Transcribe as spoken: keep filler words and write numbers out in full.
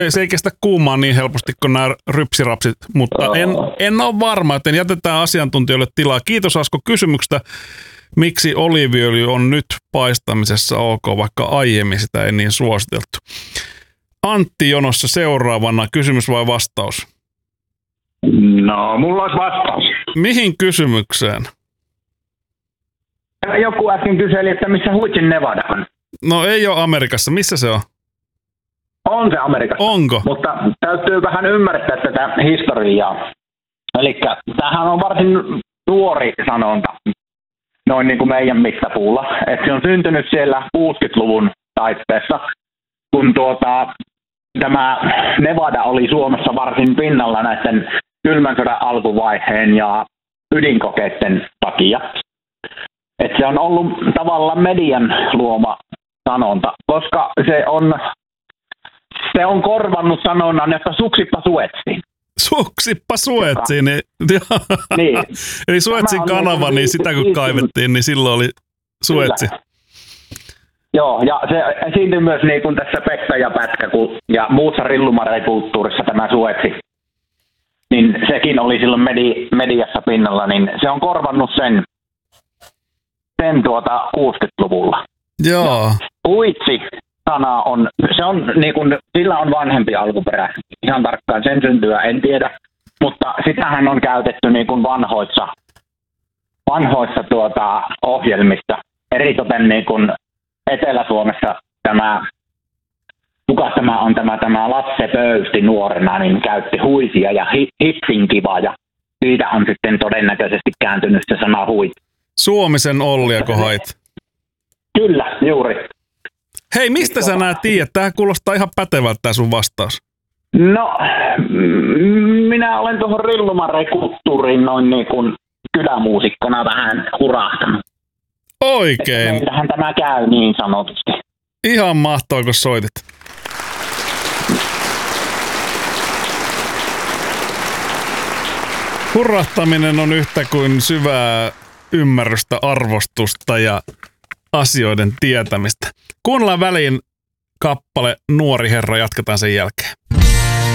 se ei kestä kuumaan niin helposti kuin nämä rypsirapsit, mutta en, en ole varma, joten jätetään asiantuntijoille tilaa. Kiitos Asko kysymyksestä. Miksi oliiviöljy on nyt paistamisessa ok, vaikka aiemmin sitä ei niin suositeltu? Antti jonossa seuraavana. Kysymys vai vastaus? No, mulla olisi vastaus. Mihin kysymykseen? Joku äsken kyseli, että missä Huitsin Nevada on. No ei ole Amerikassa. Missä se on? On se Amerikassa. Onko? Mutta täytyy vähän ymmärtää tätä historiaa. Eli tämähän on varsin nuori sanonta, noin niin kuin meidän mittapuulla. Että se on syntynyt siellä kuusikymmentäluvun taitteessa, kun tuota, tämä Nevada oli Suomessa varsin pinnalla näiden kylmän sodan alkuvaiheen ja ydinkokeiden takia. Et se on ollut tavallaan median luoma sanonta, koska se on, se on korvannut sanonnan, että suksippa suetsiin. Suksippa suetsiin. Niin, niin. Eli Suetsin kanava, niin, niin sitä kun kaivettiin, niin silloin oli Suetsi. Kyllä. Joo, ja se esiintyy myös niin kuin tässä Pekka ja Pätkä ja muussa rillumareikulttuurissa tämä Suetsi. Niin sekin oli silloin medi, mediassa pinnalla, niin se on korvannut sen, sen tuota kuusikymmentäluvulla. Joo. Huitsi-sana on, se on niin kuin, sillä on vanhempi alkuperä. Ihan tarkkaan sen syntyä en tiedä, mutta sitähän on käytetty niin kuin vanhoissa, vanhoissa tuota, ohjelmissa. Eritoten niin kuin Etelä-Suomessa tämä, kuka tämä on tämä, tämä Lasse Pöysti nuorena, niin käytti huisia ja hitsinkiva ja siitä on sitten todennäköisesti kääntynyt se sana huit. Suomisen Olliako hait? Kyllä, juuri. Hei, mistä sä nää tiedät? Tämähän kuulostaa ihan pätevältä tää sun vastaus. No, minä olen tuohon rillumareikulttuuriin noin niin kuin kylämuusikkona vähän hurahtanut. Oikein. Meiltähän tämä käy niin sanotusti. Ihan mahtavaa, kun soitit. Hurahtaminen on yhtä kuin syvää ymmärrystä, arvostusta ja asioiden tietämistä. Kuunnellaan väliin kappale Nuori herra, jatketaan sen jälkeen.